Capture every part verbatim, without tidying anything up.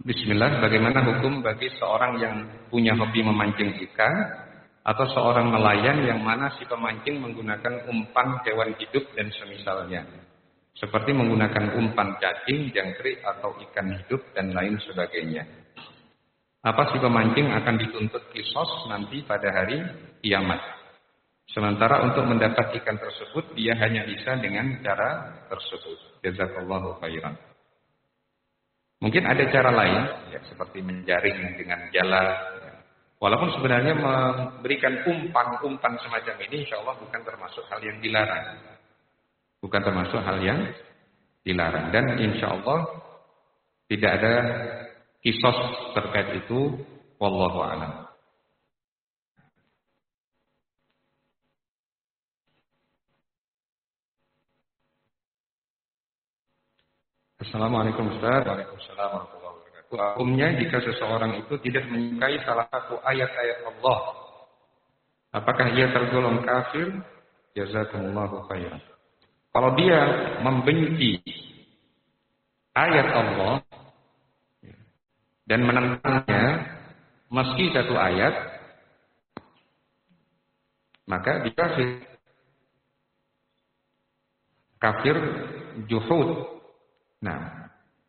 Bismillah, bagaimana hukum bagi seorang yang punya hobi memancing ikan atau seorang nelayan yang mana si pemancing menggunakan umpan hewan hidup dan semisalnya, seperti menggunakan umpan cacing, jangkrik atau ikan hidup dan lain sebagainya. Apa si pemancing akan dituntut kisos nanti pada hari kiamat? Sementara untuk mendapat ikan tersebut dia hanya bisa dengan cara tersebut. Jazakallahu khairan. Mungkin ada cara lain, ya, seperti menjaring dengan jala. Ya. Walaupun sebenarnya memberikan umpan-umpan semacam ini, insya Allah bukan termasuk hal yang dilarang, bukan termasuk hal yang dilarang, dan insya Allah tidak ada kisos terkait itu. Wallahu a'lam. Assalamualaikum Ustaz. Waalaikumsalam warahmatullahi wabarakatuh. Hukumnya jika seseorang itu tidak menyukai salah satu ayat-ayat Allah, apakah ia tergolong kafir? Jazakumullahu khairan. Kalau dia membenci ayat Allah dan menentangnya meski satu ayat, maka dia kafir. Kafir juhud. Nah,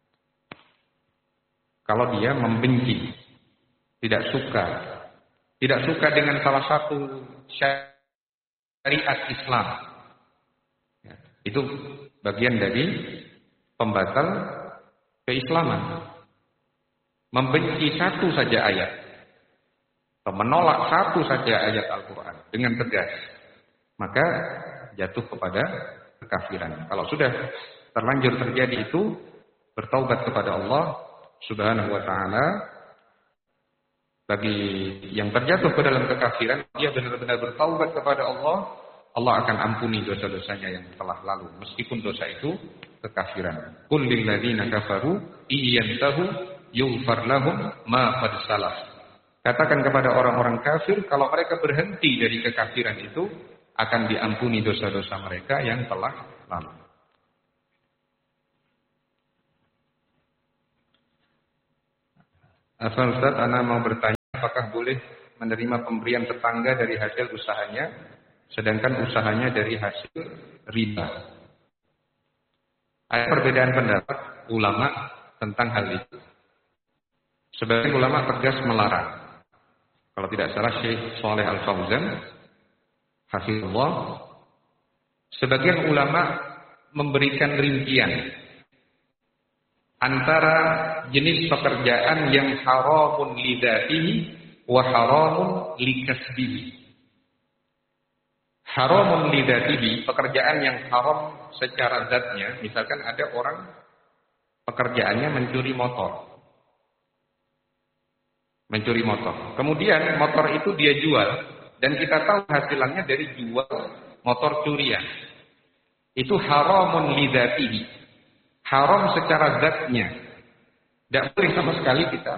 kalau dia membenci, tidak suka, tidak suka dengan salah satu syariat Islam, ya, itu bagian dari pembatal keislaman. Membenci satu saja ayat, atau menolak satu saja ayat Al-Quran dengan tegas, maka jatuh kepada kekafiran. Kalau sudah terlanjur terjadi itu, bertaubat kepada Allah Subhanahu wa ta'ala. Bagi yang terjatuh ke dalam kekafiran, dia benar-benar bertaubat kepada Allah, Allah akan ampuni dosa-dosanya yang telah lalu, meskipun dosa itu kekafiran. Qul lil ladzina kafaru iyantahu yughfar lahum ma qad salaf. Katakan kepada orang-orang kafir, kalau mereka berhenti dari kekafiran itu, akan diampuni dosa-dosa mereka yang telah lalu. Afwan Ustaz, ana mau bertanya, apakah boleh menerima pemberian tetangga dari hasil usahanya, sedangkan usahanya dari hasil riba? Ada perbedaan pendapat ulama tentang hal itu. Sebagian ulama tegas melarang. Kalau tidak salah Syekh Shalih Al-Fauzan, hafizallah, sebagian ulama memberikan rincian antara jenis pekerjaan yang haramun lidzatihi wa haramun likasbihi. Haramun lidzatihi, pekerjaan yang haram secara zatnya. Misalkan ada orang pekerjaannya mencuri motor. Mencuri motor. Kemudian motor itu dia jual, dan kita tahu hasilannya dari jual motor curian. Itu haramun lidzatihi. Haram secara zatnya. Tidak boleh sama sekali kita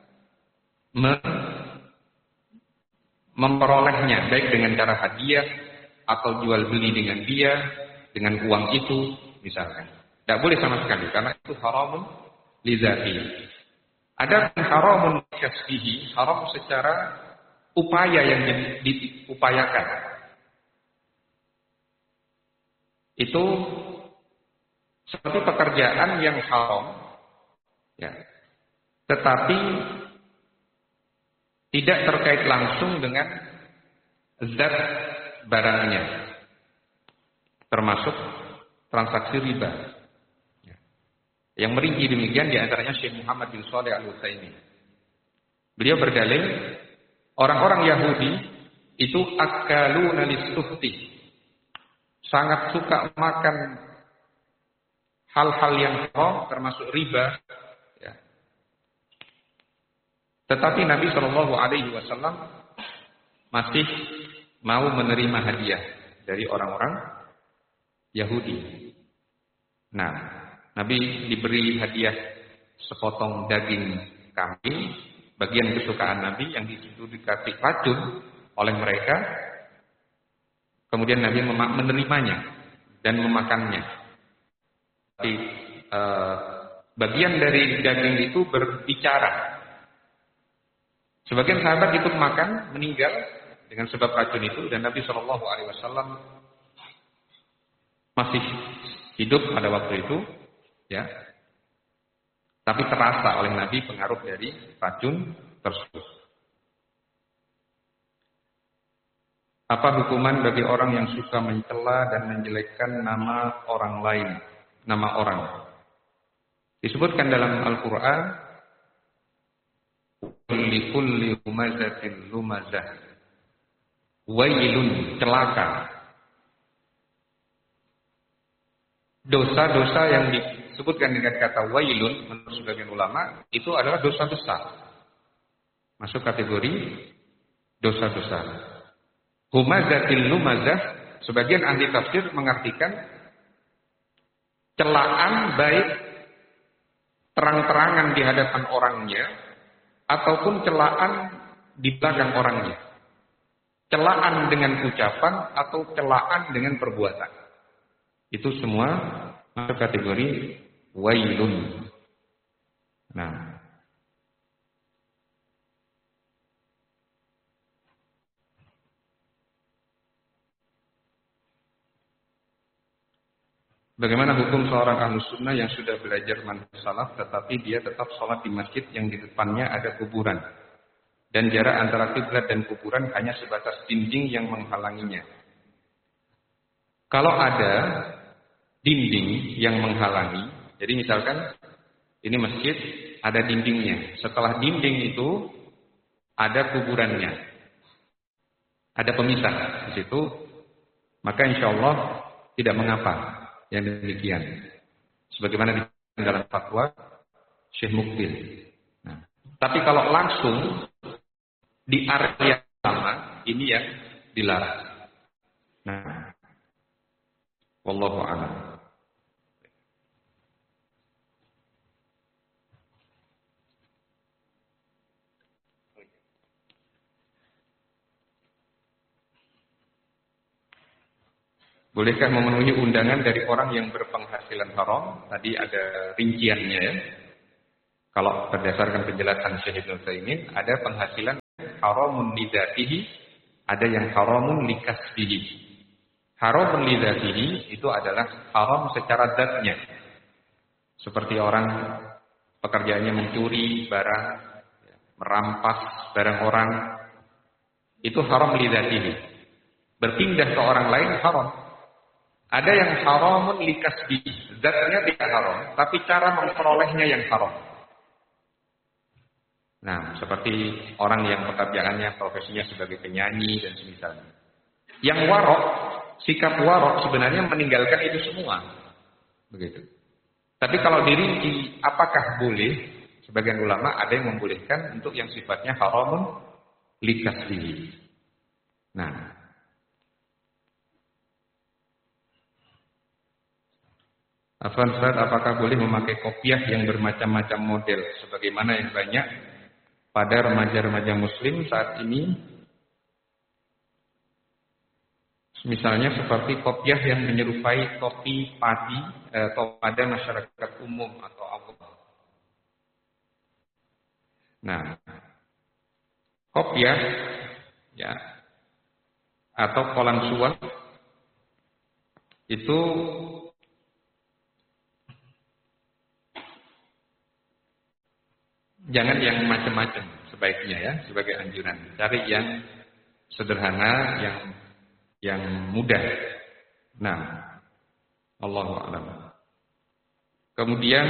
memperolehnya, baik dengan cara hadiah atau jual beli dengan dia, dengan uang itu misalkan. Tidak boleh sama sekali, karena itu haramun lidzatihi. Ada haramun kasbihi, haram secara upaya yang diupayakan. Itu seperti pekerjaan yang haram, ya, tetapi tidak terkait langsung dengan zat barangnya, termasuk transaksi riba. Ya. Yang merinci demikian diantaranya Syekh Muhammad bin Shalih Al-Utsaimin. Beliau berdalil, orang-orang Yahudi itu akaluna lis-suhti, sangat suka makan hal-hal yang haram termasuk riba, ya. Tetapi Nabi Shallallahu Alaihi Wasallam masih mau menerima hadiah dari orang-orang Yahudi. Nah, Nabi diberi hadiah sepotong daging kambing, bagian kesukaan Nabi yang disitu dikasih racun oleh mereka. Kemudian Nabi menerimanya dan memakannya. Tapi, uh, bagian dari daging itu berbicara. Sebagian sahabat ikut makan, meninggal dengan sebab racun itu, dan Nabi Shallallahu Alaihi Wasallam masih hidup pada waktu itu, ya. Tapi terasa oleh Nabi pengaruh dari racun tersebut. Apa hukuman bagi orang yang suka mencela dan menjelekkan nama orang lain, nama orang? Disebutkan dalam Al-Quran, likulli humazatin lumazah, wailun, celaka. Dosa-dosa yang disebutkan dengan kata wailun menurut sebagian ulama itu adalah dosa besar, masuk kategori dosa besar. Humazatil lumazah, sebagian ahli tafsir mengartikan celaan baik terang-terangan di hadapan orangnya ataupun celaan di belakang orangnya. Celaan dengan ucapan atau celaan dengan perbuatan. Itu semua masuk kategori wailun. Nah, bagaimana hukum seorang ahlus sunnah yang sudah belajar manhaj salaf tetapi dia tetap sholat di masjid yang di depannya ada kuburan dan jarak antara kiblat dan kuburan hanya sebatas dinding yang menghalanginya? Kalau ada dinding yang menghalangi, jadi misalkan ini masjid ada dindingnya, setelah dinding itu ada kuburannya, ada pemisah di situ, maka insya Allah tidak mengapa yang demikian, sebagaimana di dalam fatwa Syekh Mukbil. Nah, tapi kalau langsung di area yang sama, ini yang dilarang. Nah, wallahu a'lam. Bolehkah memenuhi undangan dari orang yang berpenghasilan haram? Tadi ada rinciannya ya. Kalau berdasarkan penjelasan Syekh Ibnu Utsaimin, ada penghasilan haramun lidzatihi, ada yang haramun likasbihi. Haramun lidzatihi itu adalah haram secara zatnya. Seperti orang pekerjaannya mencuri barang, merampas barang orang, itu haram lidzatihi. Berpindah ke orang lain haram. Ada yang haramun likasbi, zatnya tidak haram, tapi cara memperolehnya yang haram. Nah, seperti orang yang pekerjaannya, profesinya sebagai penyanyi dan semisalnya. Yang warok, sikap warok sebenarnya meninggalkan itu semua. Begitu. Tapi kalau dirinci, apakah boleh? Sebagian ulama ada yang membolehkan untuk yang sifatnya haramun likasbi. Nah, Afwan Ustaz, apakah boleh memakai kopiah yang bermacam-macam model sebagaimana yang banyak pada remaja-remaja muslim saat ini? Misalnya seperti kopiah yang menyerupai topi padi atau pada masyarakat umum atau awam. Nah, kopiah ya atau kolan suwak itu jangan yang macam-macam sebaiknya ya, sebagai anjuran. Cari yang sederhana, yang yang mudah. Nah, Allahu a'lam. Kemudian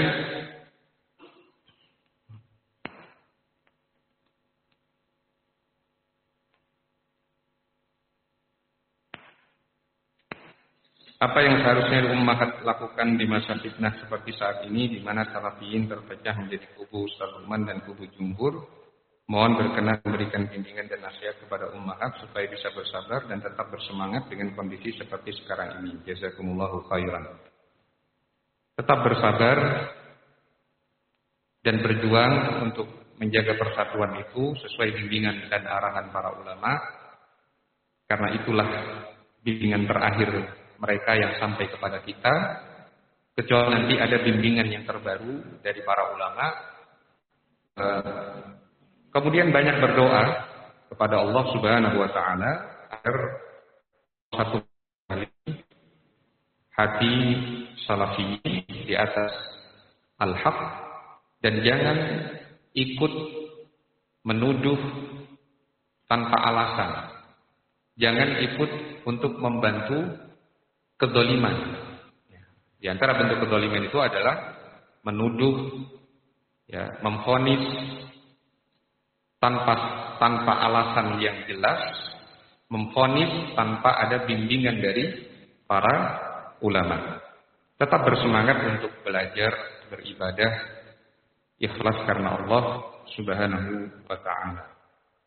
apa yang seharusnya ummahat lakukan di masa fitnah seperti saat ini, di mana salafiyin terpecah menjadi kubu Ustaz Uman dan kubu Jumhur? Mohon berkenan memberikan bimbingan dan nasihat kepada ummahat supaya bisa bersabar dan tetap bersemangat dengan kondisi seperti sekarang ini. Jazakumullahu khairan. Tetap bersabar dan berjuang untuk menjaga persatuan itu sesuai bimbingan dan arahan para ulama. Karena itulah bimbingan terakhir mereka yang sampai kepada kita. kecuali nanti ada bimbingan yang terbaru dari para ulama. Kemudian banyak berdoa kepada Allah Subhanahu wa taala agar satu kali hati salafi di atas al-haq dan jangan ikut menuduh tanpa alasan. Jangan ikut untuk membantu kedzaliman. Di antara bentuk kedzaliman itu adalah menuduh, ya, memvonis tanpa tanpa alasan yang jelas, memvonis tanpa ada bimbingan dari para ulama. Tetap bersemangat untuk belajar, beribadah, ikhlas karena Allah Subhanahu wa ta'ala.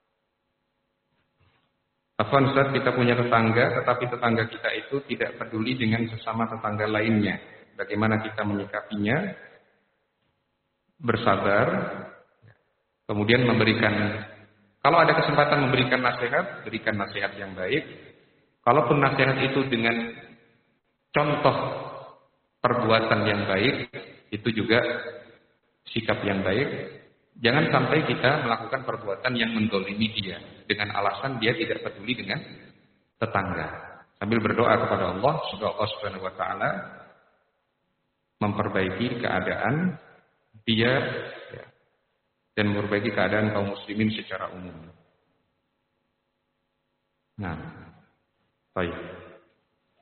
Afwan Ustaz, kita punya tetangga, tetapi tetangga kita itu tidak peduli dengan sesama tetangga lainnya. Bagaimana kita menyikapinya? Bersabar, kemudian memberikan, kalau ada kesempatan memberikan nasihat, berikan nasihat yang baik. Kalaupun nasihat itu dengan contoh perbuatan yang baik, itu juga sikap yang baik. Jangan sampai kita melakukan perbuatan yang mendolimi dia dengan alasan dia tidak peduli dengan tetangga. Sambil berdoa kepada Allah, semoga Allah Subhanahu wa taala memperbaiki keadaan dia, ya, dan memperbaiki keadaan kaum muslimin secara umum. Nah, baik.